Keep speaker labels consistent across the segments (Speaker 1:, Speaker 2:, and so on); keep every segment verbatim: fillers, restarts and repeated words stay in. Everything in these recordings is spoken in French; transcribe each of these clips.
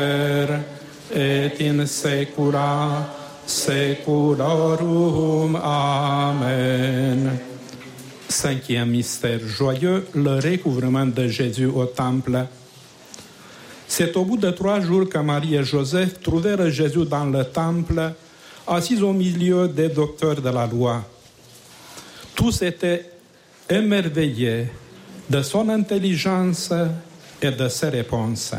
Speaker 1: et in saecula saeculorum. Amen. Cinquième mystère joyeux, le recouvrement de Jésus au temple. C'est au bout de trois jours que Marie et Joseph trouvèrent Jésus dans le temple, assis au milieu des docteurs de la loi. Tous étaient émerveillés de son intelligence et de ses réponses.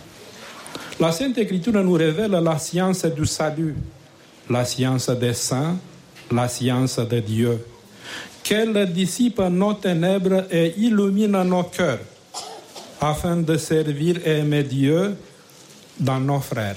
Speaker 1: La Sainte Écriture nous révèle la science du salut, la science des saints, la science de Dieu, qu'elle dissipe nos ténèbres et illumine nos cœurs, afin de servir et aimer Dieu dans nos frères.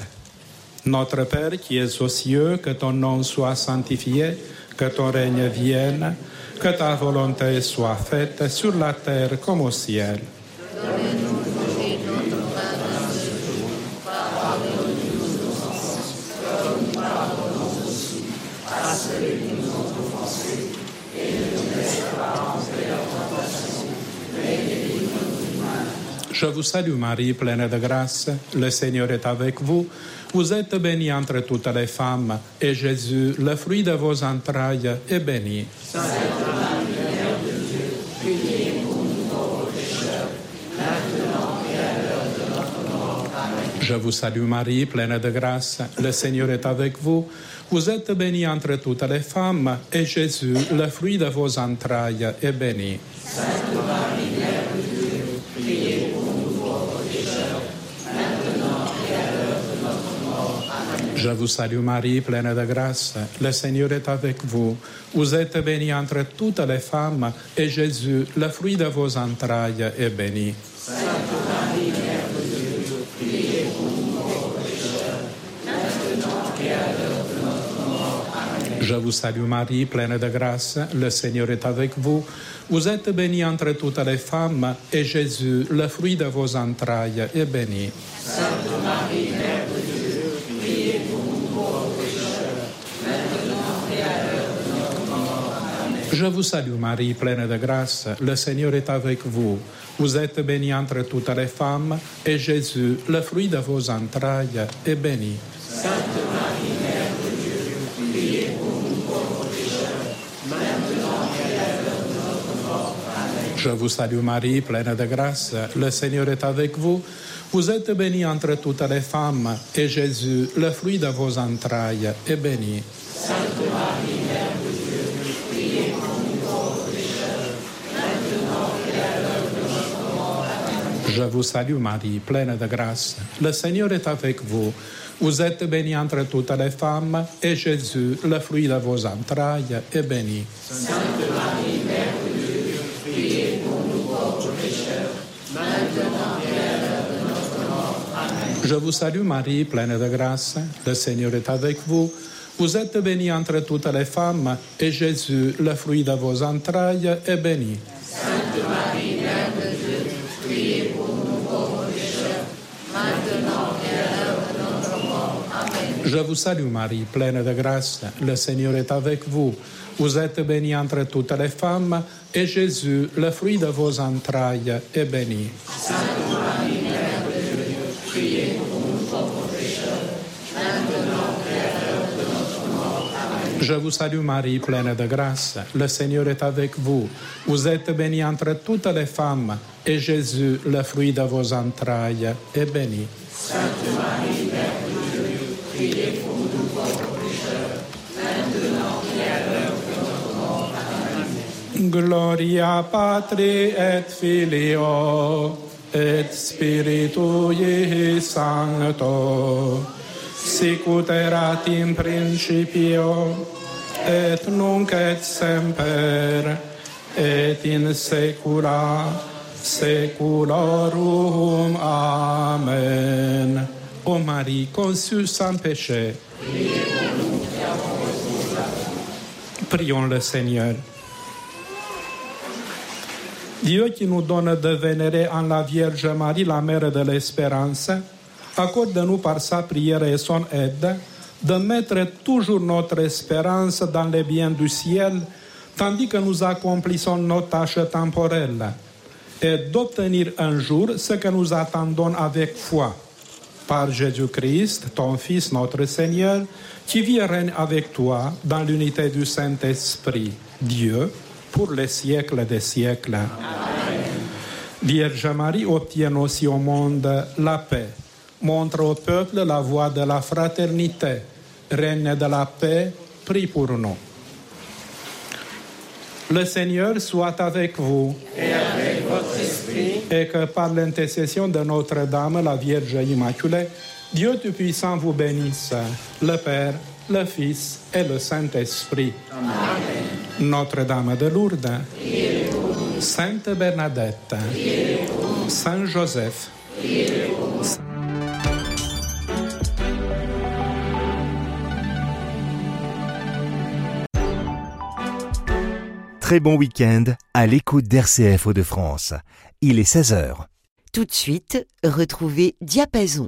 Speaker 1: Notre Père qui es aux cieux, que ton nom soit sanctifié, que ton règne vienne, que ta volonté soit faite sur la terre comme au ciel.
Speaker 2: Donne-nous aujourd'hui notre pain de ce jour. Pardonne-nous nos offenses, comme nous pardonnons aussi à ceux qui nous ont offensés. Et ne nous laisse pas entrer en tentation, mais délivre-nous du mal.
Speaker 1: Je vous salue Marie, pleine de grâce, le Seigneur est avec vous. Vous êtes bénie entre toutes les femmes, et Jésus, le fruit de vos entrailles, est béni.
Speaker 2: Sainte Marie, Mère de Dieu, priez pour nous pauvres pécheurs, maintenant et à l'heure de notre mort. Amen.
Speaker 1: Je vous salue Marie, pleine de grâce, le Seigneur est avec vous. Vous êtes bénie entre toutes les femmes, et Jésus, le fruit de vos entrailles, est béni.
Speaker 2: Sainte Marie, Mère de Dieu, priez pour nous pauvres pécheurs, maintenant et à l'heure de notre mort. Amen.
Speaker 1: Je vous salue Marie, pleine de grâce, le Seigneur est avec vous. Vous êtes bénie entre toutes les femmes, et Jésus, le fruit de vos entrailles, est béni.
Speaker 2: Sainte Marie, Mère de Dieu, priez pour nous pauvres pécheurs, maintenant et à l'heure de notre mort. Amen.
Speaker 1: Je vous salue Marie, pleine de grâce, le Seigneur est avec vous. Vous êtes bénie entre toutes les femmes, et Jésus, le fruit de vos entrailles, est béni.
Speaker 2: Sainte Marie, Mère de Dieu, priez pour nous pauvres pécheurs, maintenant et à l'heure de notre mort. Amen.
Speaker 1: Je vous salue Marie, pleine de grâce, le Seigneur est avec vous. Vous êtes bénie entre toutes les femmes, et Jésus, le fruit de vos entrailles, est béni.
Speaker 2: Sainte Marie, Mère de Dieu, priez pour nous pauvres pécheurs, maintenant et à l'heure de notre mort. Amen.
Speaker 1: Je vous salue Marie, pleine de grâce, le Seigneur est avec vous. Vous êtes bénie entre toutes les femmes, et Jésus, le fruit de vos entrailles, est béni.
Speaker 2: Sainte Marie, Mère de Dieu, priez pour nous pauvres pécheurs, maintenant et à l'heure de notre mort. Amen.
Speaker 1: Je vous salue Marie, pleine de grâce, le Seigneur est avec vous. Vous êtes bénie entre toutes les femmes, et Jésus, le fruit de vos entrailles, est béni.
Speaker 2: Sainte Marie, Mère de Dieu, priez pour nous pauvres pécheurs, maintenant et à l'heure de notre mort. Amen.
Speaker 1: Je vous salue Marie, pleine de grâce, le Seigneur est avec vous. Vous êtes bénie entre toutes les femmes, et Jésus, le fruit de vos entrailles, est béni.
Speaker 2: Sainte Marie, Mère de Dieu, priez pour nous pauvres pécheurs, maintenant et à l'heure de notre mort. Amen.
Speaker 1: Je vous salue Marie, pleine de grâce, le Seigneur est avec vous. Vous êtes bénie entre toutes les femmes, et Jésus, le fruit de vos entrailles, est béni.
Speaker 2: Sainte Marie, Mère de Dieu, priez pour nous pauvres pécheurs, maintenant et à l'heure de notre mort. Amen.
Speaker 1: Je vous salue Marie, pleine de grâce, le Seigneur est avec vous. Vous êtes bénie entre toutes les femmes, et Jésus, le fruit de vos entrailles, est béni.
Speaker 2: Sainte Marie, Mère de Dieu, priez pour nous pauvres pécheurs, maintenant et à l'heure de notre mort. Amen.
Speaker 1: Gloria Patri et Filio et Spiritui Sancto, sic ut erat in principio et nunc et semper et in saecula saeculorum. Amen. Ô Marie conçue sans péché, prions le Seigneur. Dieu qui nous donne de vénérer en la Vierge Marie, la Mère de l'Espérance, accorde-nous par sa prière et son aide de mettre toujours notre espérance dans les biens du ciel, tandis que nous accomplissons nos tâches temporelles, et d'obtenir un jour ce que nous attendons avec foi, par Jésus-Christ, ton Fils, notre Seigneur, qui vit et règne avec toi dans l'unité du Saint-Esprit, Dieu, pour les siècles des siècles. Amen. Vierge Marie, obtienne aussi au monde la paix. Montre au peuple la voie de la fraternité. Règne de la paix, prie pour nous. Le Seigneur soit avec vous.
Speaker 2: Et avec votre esprit.
Speaker 1: Et que par l'intercession de Notre-Dame, la Vierge Immaculée, Dieu Tout-Puissant vous bénisse, le Père, le Fils et le Saint-Esprit.
Speaker 2: Amen.
Speaker 1: Notre-Dame de Lourdes,
Speaker 2: priez pour nous.
Speaker 1: Sainte Bernadette,
Speaker 2: priez pour nous.
Speaker 1: Saint Joseph,
Speaker 2: priez pour nous.
Speaker 3: Très bon week-end à l'écoute d'R C F Hauts-de-France. Il est seize heures.
Speaker 4: Tout de suite, retrouvez Diapason.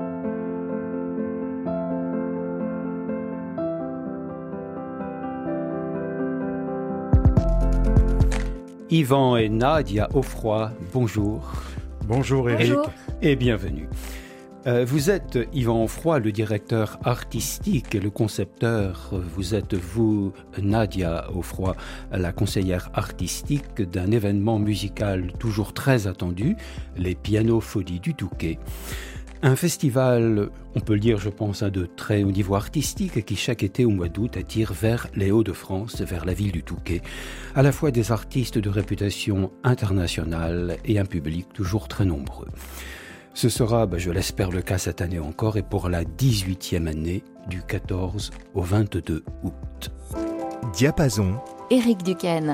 Speaker 5: Yvan et Nadia Offroy, bonjour.
Speaker 6: Bonjour Eric.
Speaker 5: Bonjour. Et bienvenue. Euh, vous êtes Yvan Offroy, le directeur artistique et le concepteur. Vous êtes, vous, Nadia Offroy, la conseillère artistique d'un événement musical toujours très attendu, les Pianofolies du Touquet. Un festival, on peut le dire, je pense, de très haut niveau artistique qui, chaque été au mois d'août, attire vers les Hauts-de-France, vers la ville du Touquet, à la fois des artistes de réputation internationale et un public toujours très nombreux. Ce sera, ben, je l'espère, le cas cette année encore et pour la dix-huitième année, du quatorze au vingt-deux août.
Speaker 3: Diapason.
Speaker 7: Éric Duquesne.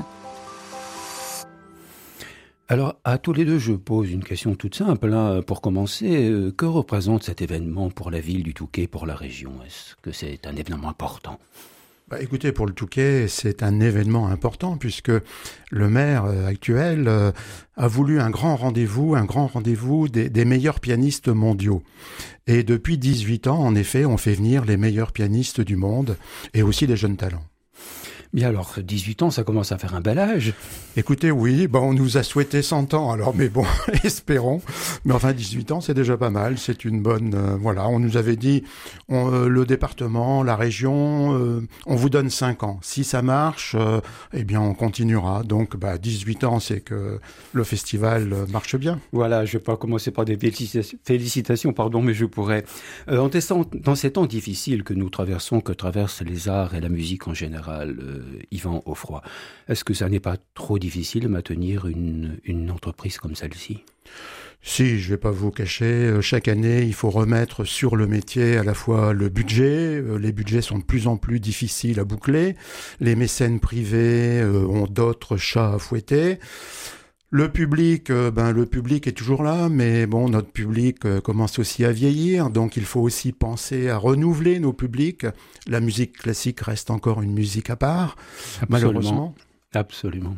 Speaker 5: Alors, à tous les deux, je pose une question toute simple. Hein, pour commencer, que représente cet événement pour la ville du Touquet, pour la région? Est-ce que c'est un événement important?
Speaker 6: Bah, écoutez, pour le Touquet, c'est un événement important puisque le maire euh, actuel euh, a voulu un grand rendez-vous, un grand rendez-vous des, des meilleurs pianistes mondiaux. Et depuis dix-huit ans, en effet, on fait venir les meilleurs pianistes du monde et aussi des jeunes talents.
Speaker 5: Bien alors, dix-huit ans, ça commence à faire un bel âge.
Speaker 6: Écoutez, oui, bon, on nous a souhaité cent ans, alors mais bon, espérons. Mais enfin, dix-huit ans, c'est déjà pas mal, c'est une bonne... Euh, voilà, on nous avait dit, on, euh, le département, la région, euh, on vous donne cinq ans. Si ça marche, euh, eh bien, on continuera. Donc, bah, dix-huit ans, c'est que le festival euh, marche bien.
Speaker 5: Voilà, je ne vais pas commencer par des félicitations, félicitations pardon, mais je pourrais... Euh, en testant, dans ces temps difficiles que nous traversons, que traversent les arts et la musique en général... Euh, Yvan Offroy, est-ce que ça n'est pas trop difficile de maintenir une, une entreprise comme celle-ci?
Speaker 6: Si, je vais pas vous cacher, chaque année, il faut remettre sur le métier à la fois le budget. Les budgets sont de plus en plus difficiles à boucler. Les mécènes privés ont d'autres chats à fouetter. Le public, euh, ben le public est toujours là, mais bon, notre public euh, commence aussi à vieillir, donc il faut aussi penser à renouveler nos publics. La musique classique reste encore une musique à part,
Speaker 5: Absolument.
Speaker 6: malheureusement.
Speaker 5: Absolument.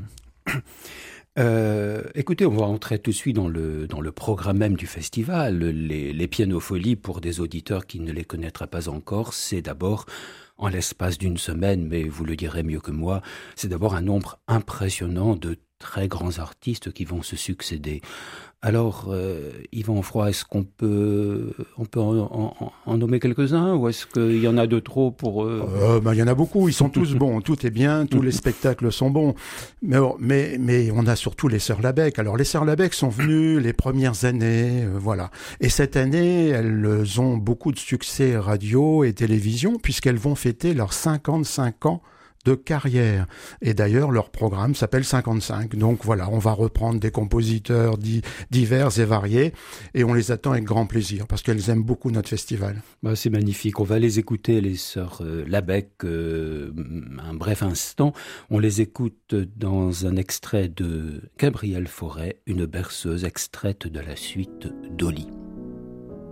Speaker 5: Euh, écoutez, on va entrer tout de suite dans le, dans le programme même du festival. Les, les Pianofolies, pour des auditeurs qui ne les connaîtraient pas encore, c'est d'abord, en l'espace d'une semaine, mais vous le direz mieux que moi, c'est d'abord un nombre impressionnant de très grands artistes qui vont se succéder. Alors, euh, Yvan Offroy, est-ce qu'on peut, on peut en, en, en nommer quelques-uns ou est-ce qu'il y en a de trop pour... Euh...
Speaker 6: Euh, ben, il y en a beaucoup, ils sont tous bons, tout est bien, tous les spectacles sont bons. Mais, mais, mais on a surtout les Sœurs Labec. Alors les Sœurs Labec sont venues les premières années, euh, voilà. Et cette année, elles ont beaucoup de succès radio et télévision puisqu'elles vont fêter leurs cinquante-cinq ans de carrière. Et d'ailleurs, leur programme s'appelle cinquante-cinq. Donc voilà, on va reprendre des compositeurs di- divers et variés et on les attend avec grand plaisir parce qu'elles aiment beaucoup notre festival.
Speaker 5: Bah, c'est magnifique. On va les écouter, les sœurs euh, Labec, euh, un bref instant. On les écoute dans un extrait de Gabrielle Fauré, une berceuse extraite de la suite d'Oli.